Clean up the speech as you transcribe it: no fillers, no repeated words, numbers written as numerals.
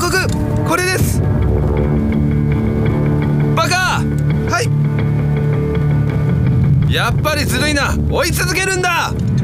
告これです。 バカ！ はい。 やっぱりずるいな。追い続けるんだ。